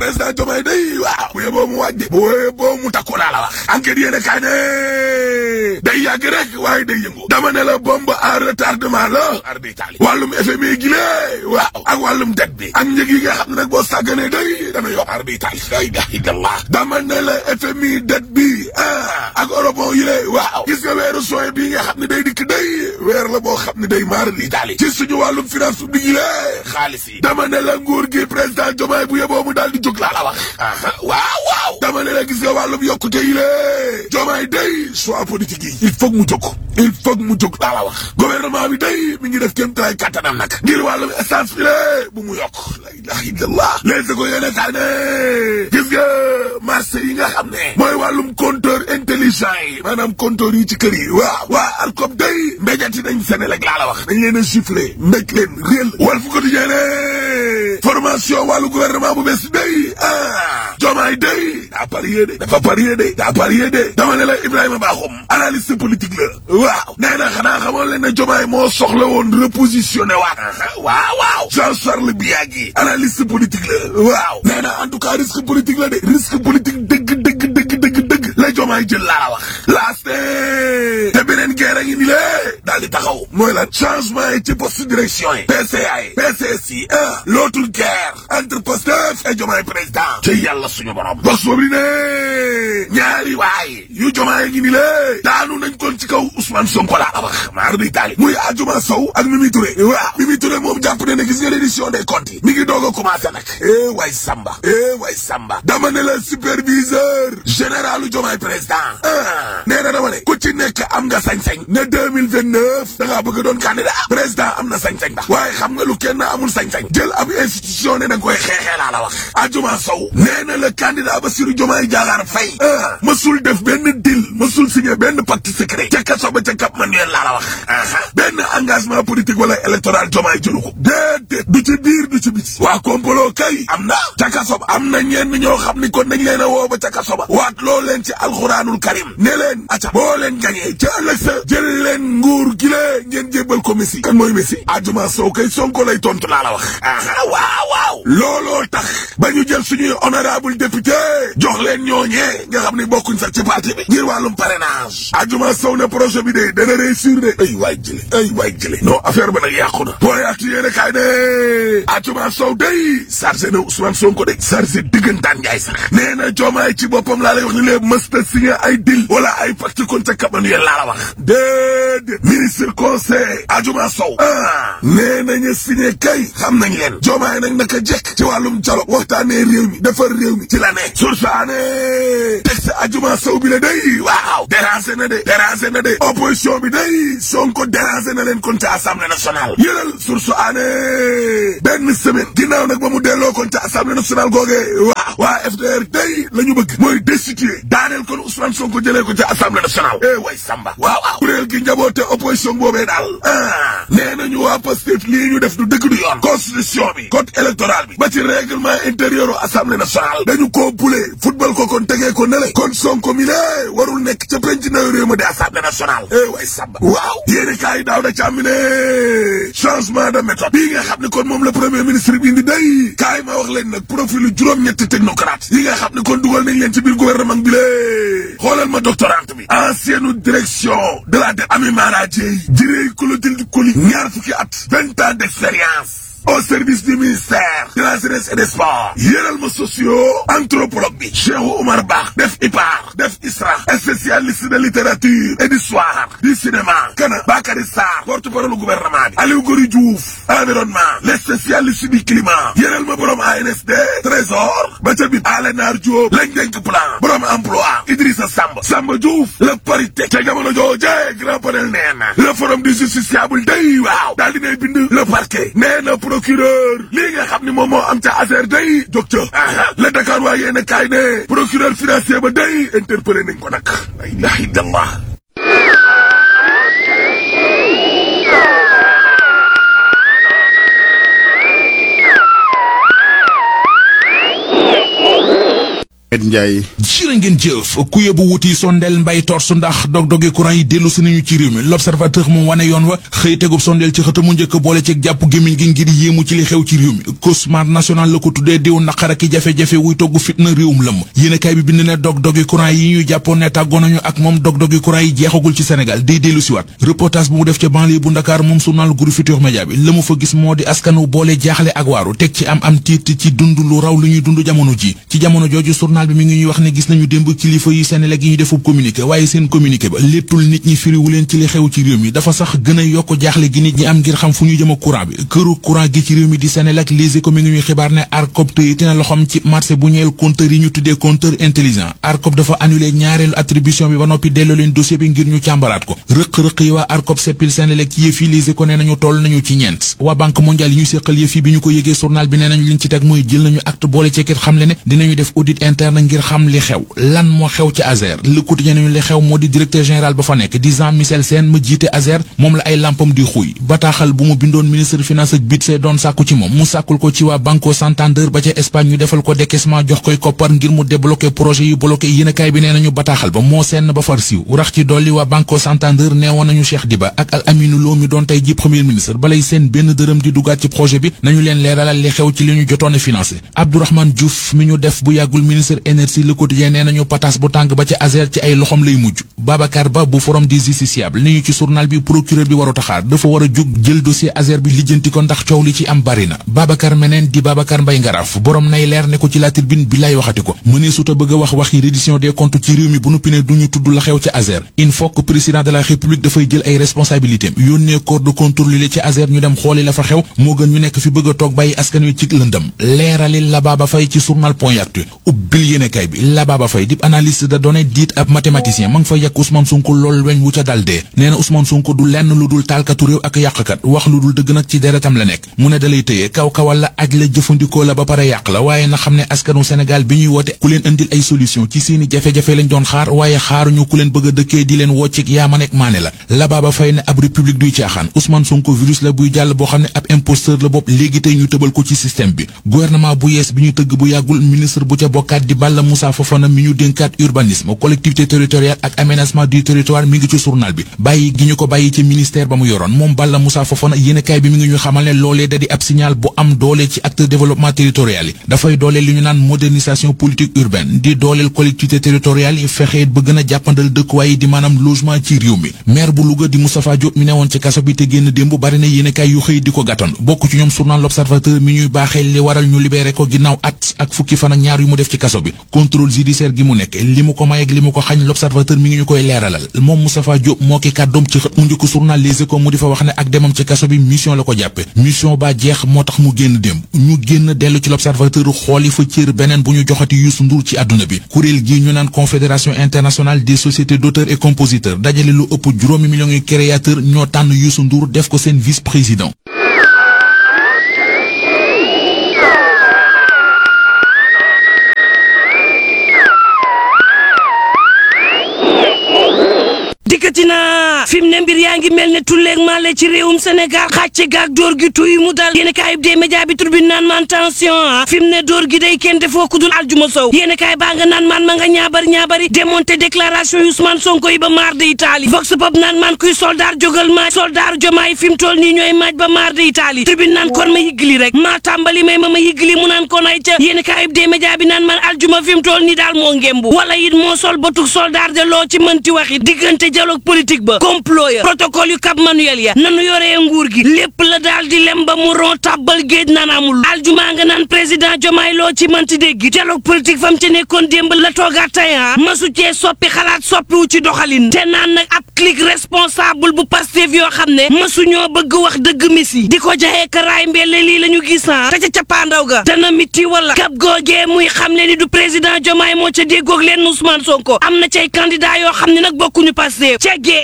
président Diomaye day waaw bu yeboo mu wàjde bu yeboo mu takku laa la wax enquête yéene kaay ne day yàgg rek waaye day yëngu dama ne la bombe à retardement la arbi taali wàllum FMI gi lée waaw ak wàllum dette bi ak njëg yi nga xam ne nag boo sàgganee day dana yokk arbi taali la ilaha illallah dama ne la FMI dette bi ak eurobond yi lée waaw gis nga weeru soin bii nga xam ne day dikk day weer la boo xam ne day maar di taali ci suñu wàllum finance publique yi lée xaalis yi dama ne la nguur gi président Diomaye bu yeboo mu daal di jóg laa la wax waaw dama ne la gis nga wàllum yokkute yi lée Diomaye day choix politique yi il faut mu jóg laa la wax gouvernement bi day mi ngi def kéem tolluwaay kattanam nag ngir wàllum essence bi lée bu mu yokk la ilaha illallah léegi ko yéene kaa ne gis nga marché yi nga xam ne mooy wàllum compteur intelligent yi maanaam compteur yi ci kër yi waa ARCOP day mbéjati nañ Senelec laa la wax dañ leen a chiffré mbéj leen réel wal fu ko di jeene formation wàllu gouvernement bu bees day Diomaye day daa parié de dama ne la Ibrahima Bakhoum analyste politique la waaw nee na xanaa xamoon leen ne Diomaye moo soxla woon repositionné waaw Jean-Charles Biagui analyste politique la waaw nee na en tout cas risque politique la de risque politique dëgg la Diomaye jël laa la wax laaste te beneen guerre a ngi ni lée daal di taxaw mooy lan changement yi ci poste direction yi PCA yi PCS yi l'autre guerre entre Pastef et Diomaye président ci yàlla suñu borom box boobu di ne ñaari waay yu Diomaye ngi ni lée daanu nañ kon ci kaw Ousmane Sonko laa la wax maar di taali muy Adjuma Sow ak Mimi Touré waaw Mimi Touré moom jàpp ne gis nga reddition des comptes yi mi ngi doog a commencé nag way Samba dama ne la superviseur généralu Diomaye président nee na dama ne ku ci nekk am nga sañ-sañ ne 2029 da ngaa bëgg doon candidat président am na sañ-sañ ndax waaye xam nga lu kenn amul sañ-sañ jël ab institution ne da nga koy xeexee laa la wax Adjuma Sow nee na le candidat Bassirou Diomaye Diakhar Faye mësul def benn deal mësul signé benn pacte secret ca kaso ba ca Cap Manuel laa la wax benn engagement politique wala électoral Diomaye jëlu ko déedéet du ci biir du ci biti waa kompolo kay am na ca kaso ba am na ñenn ñoo xam ni kon nañ leen a woo ba ca kaso ba waat loo leen ci alxuraanul karim ne leen aca boo leen gañee ca ëllëg sa jël leen nguur gi lee ngeen jébbal ko Messi kan mooy Messi Adjuma Sow kay Sonko lay tontu laa la wax waaw looloo tax ba ñu jël suñuy honorable député jox leen ñooñee nga xam ni bokkuñ sax ci parti bi ngir wàllum parrainage Adjuma Sow ne projet bi de dana réussir de ay waay jële non affaire ba nag yàqu na booy acti yéene kaay de Adjuma Sow day chargé na Ousmane Sonko de chargé diggantaan njaay sax nee na Diomaye ci boppam laa lay wax ni lee mësta signé ay deal wala ay pacte kon ca Cap Manuel laa la wax déedéet ministre conseil Adjuma Sow nee nañu signé kay xam nañ leen Diomaye nag naka jekk ci wàllum dialogue waxtaanee réew mi defar réew mi ci la ne sursaane texte Adjuma Sow bi la day waaw dérangé na de opposition bi day Sonko dérangé na leen kon ca assemblée nationale yëral sursaane benn semaine ginnaaw nag ba mu delloo kon ca assemblée nationale googee waa FDR day la ñu bëgg mooy destituer daaneel kon Ousmane Sonko jëlee ko ca assemblée nationale way Samba waaw kuréel gi njaboote opposition boobee daal nee nañu waa Pastef lii ñu def du dëgg du yoon constitution bi code électoral bi ba ci règlement intérieur u assemblée nationale dañu koo bule football ko kon tegee ko nele kon Sonko mi lée warul nekk ca penc na réew ma di assemblée nationale way Samba waaw yéeni kaay daaw da càmmi ne changement de méthode bii nga xam ne kon moom la premier ministre bi indi day kaay ma wax leen nag profilu juróom-ñetti technocrate yi nga xam ne kon dugal nañ leen ci biir gouvernement bi lée xoolal ma doctorante bi ancienne direction de la dette Ami Mara Dieye jirey Clotilde Coly ñaar fukki at 20 ans d'expérience au service du ministère de la jeunesse et des sports yéral ma socio-anthropologue bi Cheikh Oumar Ba def IPAR def ISRA spécialiste de littérature et d'histoire du cinéma kana Bakary Sarr porte-parole gouvernement bi Aliou Gory Diouf environnement les spécialistes du climat yéral ma borom ANSD trésor ba ca bit Alenar Diop lañ denk plan borom emploi Idrissa Samba Diouf la parité ca jamono jooje grand panel nee na le forum du justiciable day waaw daal dinay bind le parquet nee na procureur lii nga xam ni moom moo am ca affaire day jóg ca la Dakar waa yéene kaay ne procureur financier ba day interpellé nañ ko nag la ilaha illallah Ndiaye jërë ngeen jëf ku yóbbu wuti sondeel mbay torsu ndax dog-dogi courant yi dellu si nañu ci réew mi l'observateur moom wane yoon wa xëy tegub sondeel ci xëta mu njëkk boole ci jàpp gémmiñ gi ngir yéemu ci li xew ci réew mi cauchemar national la ko tuddee diw naqar ak jafe-jafe wuy togg fitna réewum lëmm yéenekaay bi bind ne dog-dogi courant yi ñu jàppoon ne tàggoo nañu ak moom dog-dogi courant yi jeexagul ci Sénégal day dellu si waat reportage bu mu def ca banlieue bu Ndakaar moom journal Groupe Futurs Médias bi la mu fa gis moo di askanu boole jaaxle ak waaru teg ci am tiit ci dund lu raw lu ñuy dund jamono ji ci jamono jooju journal bi mi ngi ñuy wax ne gis nañu démb kilifa yi Senelec yi ñu defub communiqué waaye seen communiqué ba léttul nit ñi firiwu leen ci li xew ci réew mi dafa sax gën a yokk jaaxle gi nit ñi am ngir xam fu ñu jëm ak courant bi këru courant gi ci réew mi di Senelec Les Échos mi ngi ñuy xibaar ne ARCOP tëyiti na loxoom ci marché bu ñeel compteur yi ñu tuddee compteur intelligent ARCOP dafa annulé ñaareelu attribution bi ba noppi delloo leen dossier bi ngir ñu càmbaraat ko rëq-rëq yi waa ARCOP seppil Senelec ci yëf yi Les Échos nee nañu toll nañu ci ñeent waa banque mondiale yi ñu séqal yëf yi bi ñu ko yëgee journal bi nee nañu liñ ci teg mooy jël nañu acte boole ci kit xam le ne dinañu def audit interne ngir xam li xew lan moo xew ci Azer Le Quotidien nañu li xew moo di directeur général ba fa nekk di Jean-Michel Sène ma jiite Azer moom la ay lampam di xuy bataaxal bu mu bindoon ministre finance ak budget doon sàkku ci moom mu sàkkul ko ci waa Banco Santander ba ca Espagne ñu defal ko décaissement jox koy koppar ngir mu débloqué projet yu bloqué yéenekaay bi nee nañu bataaxal ba moo seen ba far siiw rax ci dolli waa Banco Santander neewoon nañu Cheikh Diba ak Al Aminou Lo mi doon tey ji premier ministre balay seen benn dërëm di dugaat ci projet bi nañu leen leeralal li xew ci li ñu jotoon a financé Abdourahmane Diouf mi ñu def bu yàggul ministre énergie Le Quotidien nee nañu patas bu tàng ba ca Azer ci ay loxom lay mujj Babacar Ba bu forum des justiciables ni ñu ci journal bi procureur bi waru taxaar dafa war a jug jël dossier Azer bi lijjanti ko ndax coow li ci am bari na Babacar meneen di Babacar Mbaye Ngaraaf borom nay leer ne ko ci la tribune bi lay waxati ko mënee suta bëgg a wax waxi reddition des comptes ci réew mi bu nuppi ne duñu tudd la xew ci Azer il faut que président de la république dafay jël ay responsabilités yónnee corps de contrôle li ci Azer ñu dem xooli la fa xew moo gën ñu nekk fi bëgg a toog bàyyi askan wi ci lëndëm leerali la Baba Faye ci journal Point Actu ubbil yéenekaay bi la Baba Faye di analyste de données diit ab mathématicien ma ngi fa yàq Ousmane Sonko lool weñ wu ca daldee nee na Ousmane Sonko du lenn lu dul taalkatu réew ak yàqkat wax lu dul dëgg nag ci deretam la nekk mu ne dalay tëyee kaw-kawal la aj la jëfandikoo la ba pare yàq la waaye na xam ne askanu Sénégal bi ñuy woote ku leen indil ay solution ci seeni jafe-jafe lañ doon xaar waaye xaaruñu ku leen bëgg a dëkkee di leen woccik yaa ma nekk maane la Baba Faye ne ab république duy caaxaan Ousmane Sonko virus la buy jàll boo xam ne ab imposteur la bopp léegi tey ñu tëbal ko ci système bi gouvernement bu yees bi ñu tëgg bu yàggul ministre bu ca bokkaat di Balla Moussa Fofana mi ñu dénkaat urbanisme collectivité territoriale ak aménagement du territoire mi ngi ci journal bi bàyyi gi ñu ko bàyyi ci ministère ba mu yoroon moom Balla Moussa Fofana yéenekaay bi mi ngi ñu xamal ne loolee da di ab signal bu am doole ci acteur développement territorial yi dafay dooleel li ñu naan modernisation politique urbaine di dooleel collectivité territoriale yi fexe ba gën a jàppandal dëkkuwaay yi di maanaam logement ci réew mi maire bu Louga di Moustapha Diop mi newoon ci kaso bi te génn démb bari na yéenekaay yu xëy di ko gàttan bokk ci ñoom journal L'Observateur mi ñuy baaxee li waral ñu libéré ko ginnaaw at ak fukki fan ak ñaar yu mu def ci kaso bi contrôle judiciaire gi mu nekk li mu ko may ak li mu ko xañ L'Observateur mi ngi ñu koy leeralal moom Moustapha Diop moo ki kàddoom ci xët mu njëkk journal Les Échos mu di fa wax ne ak demam ci kaso bi mission la ko jàppe mission ba jeex moo tax mu génn démb ñu génn dellu ci L'Observateur xooli fa cër beneen bu ñu joxati Youssou Ndour ci àdduna bi kuréel gi ñu naan confédération internationale des sociétés d'auteurs et compositeurs dajale lu ëpp juróomi millions yu créateurs ñoo tànn Youssou Ndour def ko seen vice-président dikkatina fi mu ne mbir yaa ngi mel ne tulleeg maale ci réewum Sénégal xàcce gaag dóor gi tuy mu dal yéen kaay bi dee média bi turbine naan man tension fi mu ne dóor gi day kenn defoo ku dul aljuma sow yéen kaay baa nga naan man ma nga ñaabari démonté déclaration yu Ousmane Sonko yi ba maar de Italie vox pop naan man kuy soldaar jógal maaj soldaar jomaay fi mu toll nii ñooy maaj ba maar de Italie tribune naan kon ma yigli rek maa tàmbali may ma yigli mu naan kon ay ca yéen kaay bi dee média bi naan man aljuma fi mu toll nii daal moo ngembu wala it moo sol batuk soldaar de loo ci mënti waxit diggante dialogue politique ba complot ya protocole yu Cap Manuel ya nanu yoree nguur gi lépp la daal di lem ba mu ron tàbbal géej naan amul aljuma nga naan président Diomaye loo ci mënti dégg dialogue politique fam ci nekkoon démb la toogaat tey masu cee soppi xalaat soppiwu ci doxalin te naan nag ab clique responsable bu Pastef yoo xam ne masu ñoo bëgg wax dëgg misi di ko jaxee karaay mbelle lii la ñu gis te ca cappaandaw ga dana miti wala kap googee muy xam le ni du président Diomaye moo ca déggoog leen Ousmane Sonko am na cay candidat yoo xam ne nag bokkuñu Pastef ca gee ba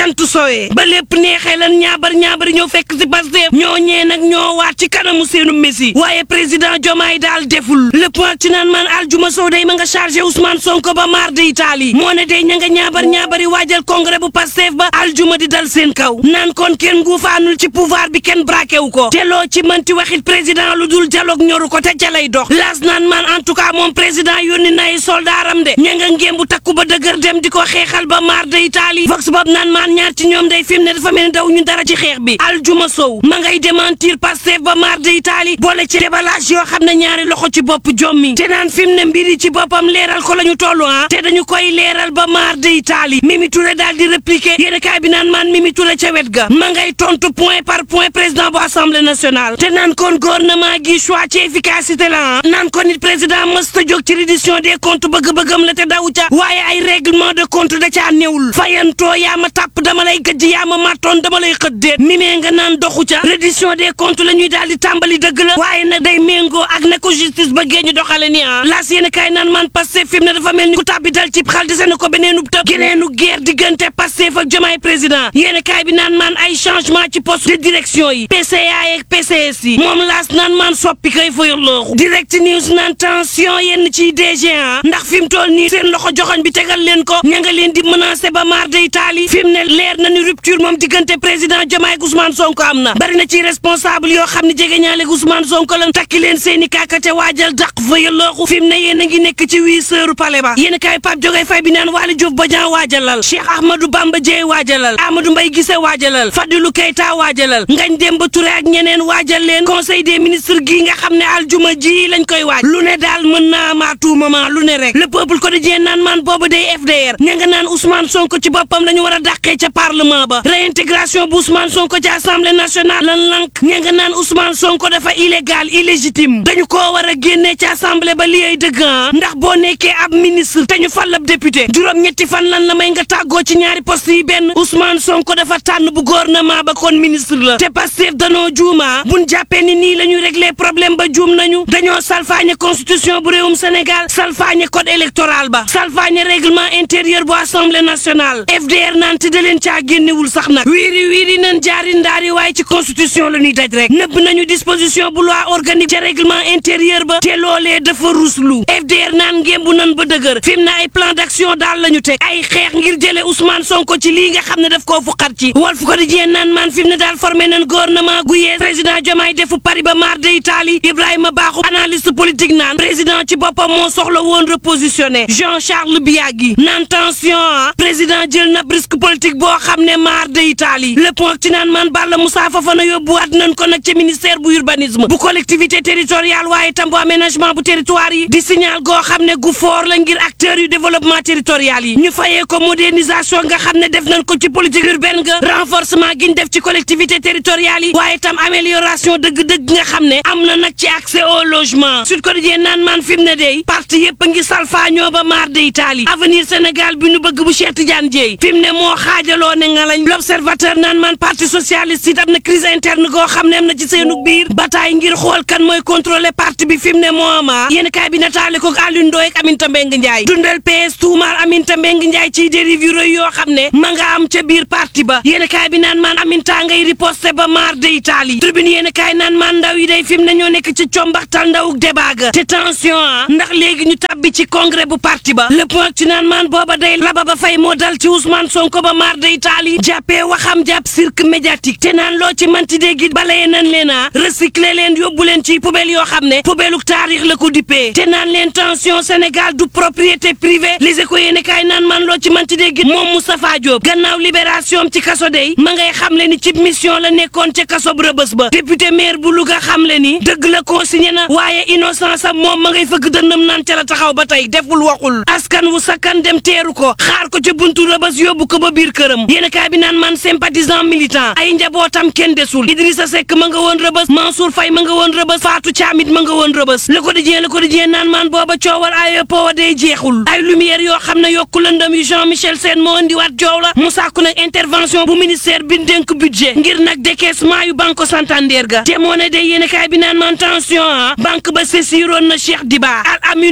jant sowee ba lépp neexee lan ñaabar ñoo fekk si Pastef ñoo ñee nag ñoo waat ci kanamu seenu messi waaye président Diomaye daal deful le point ci naan man aljuma sow day ma nga chargé Ousmane Sonko ba mar de Italie moo ne day ña nga ñaabar waajal congrès bu Pastef ba aljuma di dal seen kaw naan kon kenn nguufaanul ci pouvoir bi kenn braqué wu ko te loo ci mënti waxit président lu dul dialogue ñoru ko te ca lay dox laas naan man en tout cas moom président yónni nay soldaaram de ña nga ngémbu takku ba dëgër dem di ko xeexal ba mar de Italie vox bob naan man ñaar ci ñoom day film ne dafa mel ni daw ñu dara ci xeex bi aljuma sow ma ngay démentir Pastef ba mar de Italie boole ci déballage yoo xam ne ñaari loxo ci bopp jommi te naan film ne mbiri ci boppam leeral ko la ñu tollu te dañu koy leeral ba mar de Italie Mimi Touré daal di répliquer yéen kaay bi naan man Mimi Touré ca wet ga ma ngay tontu point par point président bu assemblée nationale te naan kon gouvernement gi choix ci efficacité la naan kon nit président mësta jóg ci reddition des comptes bëgg-bëggam la te daw ca waaye ay règlement de compte da caa néewul fayantoo yaa ma tàpp dama lay gëj yaa ma mattoon dama lay xët déet mimee nga naan doxu ca reddition des comptes la ñuy daal di tàmbali dëgg la waaye nag day méngoo ak na ko justice ba géej ñu doxale ni laas yéen kaay naan man Pastef fi mu ne dafa mel ni ku tàbbi dal ci xal di seen ko beneenub tëb geneenu guerre diggante Pastef ak Diomaye président yéen kaay bi naan man ay changement ci poste de direction yi PCA ak PCS yi moom laas naan man soppi kay fayal looxu direct news naan tension yenn ci DG ndax fi mu toll nii seen loxo joxoñ bi tegal leen ko ña nga leen di menacé ba mar de Italie fi mu ne leer na ni rupture moom diggante président Diomaye ak Ousmane Sonko am na bari na ci responsable yoo xam ne jege ñaale Ousmane Sonko lan takki leen seeni kaakate waajal dàq fayal looxu fi mu ne yéen a ngi nekk ci 8 heures palais ba yéen kaay Pape Diogay Faye bi naan Waly Diouf Bodian waajalal Cheikh Ahmadou Bamba Dièye waajalal Amadou Mbaye Guissé waajalal Fadilou Keita waajalal Ngagne Demba Touré ak ñeneen waajal leen conseil des ministres gi nga xam ne aljuma ji lañ koy waaj lu ne daal mën naa maa tout moment lu ne rek le peuple quotidien naan man boobu day FDR ña nga naan Ousmane Sonko ci boppam la ñu war a dàqee ca parlement ba réintégration bu Ousmane Sonko ci assemblée nationale lan lank ña nga naan Ousmane Sonko dafa illégal illégitime dañu koo war a génnee ci assemblée ba li ay dëgg ndax boo nekkee ab ministre te ñu fal ab député juróom-ñetti fan lan la may nga tàggoo ci ñaari poste yi benn Ousmane Sonko dafa tànn bu gouvernement ba kon ministre la te Pastef danoo juuma buñ jàppee ni nii la ñuy régler problème ba juum nañu dañoo salfaañe constitution bu réewum Sénégal salfaañe code électoral ba salfaañe règlement intérieur bu assemblée nationale FDR naan te da leen caa génnewul sax nag wiiri nan jaari ndaari waaye ci constitution la ñuy daj rek nëbb nañu disposition bu loi organique ca règlement intérieur ba te loolee dafa ruslu FDR naan ngémbu nan ba dëgër fi mu ne ay plan d'action daal la ñu teg ay xeex ngir jële Ousmane Sonko ci lii nga xam ne daf koo fuqat ci Walf Quotidien naan man fi mu ne daal formé nan gouvernement gu yees président Diomaye defu Paris ba mar de Italie Ibrahima Bakhoum analyste politique naan président ci boppam moo soxla woon repositionné Jean-Charles Biagui naan tension président jël na risque politique boo xam ne mar de Italie le point ci naan man Balla Moussa Fofana yóbbuwaat nañ ko nag ci ministère bu urbanisme bu collectivité territoriale waaye tam bu aménagement bu territoire yi di signal goo xam ne gu fort la ngir acteurs yu développement territorial yi ñu fayee ko modernisation nga xam ne def nañ ko ci politique urbaine ga renforcement gi ñu def ci collectivité territoriale yi waaye tam amélioration dëgg-dëgg nga xam ne am na nag ci accès au logement Sud Quotidien naan man fi mu ne day parti yëpp a ngi salfaañoo ba mar de Italie avenir Sénégal bi ñu bëgg bu Cheikh Tidiane Dièye fi mu ne moo xaajaloo ne nga lañ l'observateur naan man parti socialiste it am na crise interne goo xam ne am na ci seenu biir bataille ngir xool kan mooy contrôler parti bi fi mu ne moo ama yéen kaay bi nataale ko Alioune Ndoye ak Aminata Mbengue Ndiaye dundal PS tuumaal Aminata Mbengue Ndiaye ciy dérive yu rëy yoo xam ne ma nga am ca biir parti ba yéen kaay bi naan man Aminata ngay riposte ba mar de Italie tribune yéen kaay naan man ndaw yi day fi mu ne ñoo nekk ci combaxtal ndawuk débat ga te tension ndax léegi ñu tabbi ci congrès bu parti ba le point ci naan man booba day laba ba fay moo dal ci Ousmane Sonko ba mar de Italie jàppee waxam jàpp cirque médiatique te naan loo ci manti dégg balayee nan leen recycler leen yóbbu leen ci poubelle yoo xam ne poubelluk taarix la ko dippee te naan leen tension Sénégal du propriété privée les éco yéene kaay naan man loo ci manti dégg moom Moustapha Diop gannaaw libération ci kaso day ma ngay xam le ni ci mission la nekkoon ca kaso bu Rebeuss ba député maire bu Louga xam le ni dëgg la consigné na waaye innocence am moom ma ngay fëgg dënnam naan ca la taxaw ba tey deful waxul askan wu sakkan dem teeru ko xaar ko ca buntu Rebeuss yóbbu ko ba biir këram yéene kaay bi naan man sympathisant militant ay njabootam kenn desul Idrissa Seck ma nga woon Rebeuss Mansour Faye ma nga woon Rebeuss Fatou Thiamit ma nga woon Rebeuss Le Quotidien naan man booba coowal AEPO day jeexul ay lumière yoo xam ne yokku lëndëm yu Jean-Michel Sène moo indiwaat joow la mu sàkku nag intervention bu ministère bi dénk budget ngir nag décaissement yu Banque Santander ga te moo ne day yéene kaay bi naan man tension banque ba saisiroon na Cheikh Diba Al Aminou Lo ngir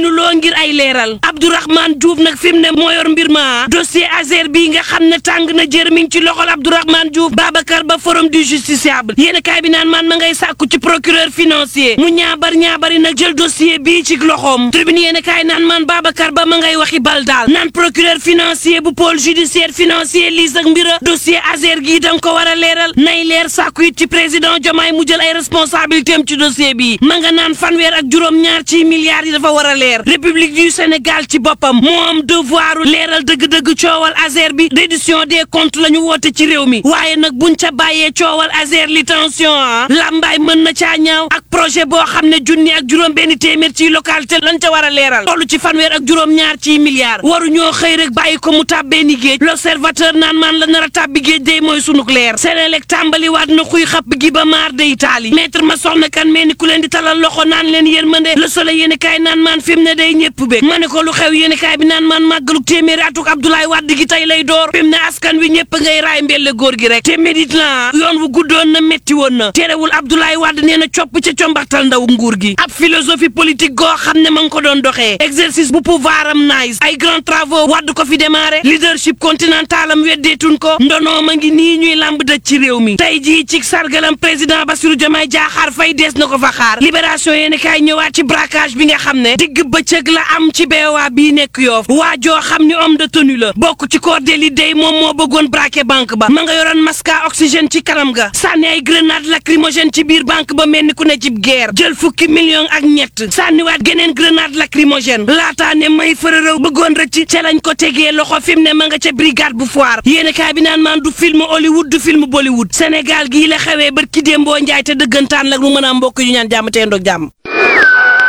ngir ay leeral Abdourahmane Diouf nag fi mu ne moo yor mbir ma dossier Azer bii nga xam ne tàng na jër mi ngi ci loxol Abdourahmane Diouf Babacar Ba forum du justiciable yéen kaay bi naan man ma ngay sàkku ci procureur financier mu ñaabari nag jël dossier bii ci loxoom tribune yéen kaay naan man Babacar Ba ma ngay waxi bal daal naan procureur financier bu pôle judiciaire financier lii ak mbira dossier Azer gii danga ko war a leeral nay leer sàkku it ci président Diomaye mu jël ay responsabilité am ci dossier bi ma nga naan fanweer ak juróom-ñaar ci milliards yi dafa war a leer République du Sénégal ci boppam moo am devoiru leeral dëgg-dëgg coowal Azer bi reddition des comptes la ñu woote ci réew mi waaye nag buñ ca bàyyee coowal Azer li tension lambaay mën na caa ñaaw ak projet boo xam ne junni ak juróom benn téeméer ci localité lañ ca war a leeral tollu ci fanweer ak juróom-ñaar ci milliards waru ñoo xëy rek bàyyi ko mu tàbbee ni géej l'observateur naan maan la nar a tàbbi géej day mooy sunuk leer Senelec tàmbali waat na xuy xapp gi ba maar de Italie maître ma soxna kan mel ni ku leen di talal loxo naan leen yërmande Le Soleil yéen kaay naan maan fi mu ne day ñëpp bég ma ne ko lu xew yéen kaay bi naan maan màggaluk téeméeri atuk Abdoulaye Wade gi tey lay door fi mu ne askan wi ñëpp ngay raay mbelle góor gi rek te médite la yoon wu guddoon na métti woon na terewul Abdoulaye Wade nee na copp ca combaxtal ndaw nguur gi ab philosophie politique goo xam ne ma ngi ko doon doxee exercice bu pouvoir am nice ay grands travaux Wade ko fi démarré leadership continental am weddeetun ko ndonoo ma ngi nii ñuy lamb dëj ci réew mi tey jii ci sargalam président Bassirou Diomaye Diakhar Faye dees na ko fa xaar libération yéen kaay ñëwaat ci braquage bi nga xam ne digg bëccëg la am ci beewaa bii nekk Yoff waa joo xam ni homme de tenue la bokk ci corps d'élite day moom moo bëggoon braquer banque ba ma nga yoroon masque à oxygène ci kanam ga sànni ay grenade lacrymogène ci biir banque ba mel ni ku ne ci guerre jël fukki million ak ñett sànniwaat geneen grenade lacrymogène laataa ne may fërërëw bëggoon rëcc ca lañ ko tegee loxo fi mu ne ma nga ca brigade bu Foire yéen kaay bi naan maan du film Hollywood du film Bollywood Sénégal gii la xewee bër ki démboo njaay te dëggantaan la mu mën a mbokk yu ñaan jàmm te ndoog jàmm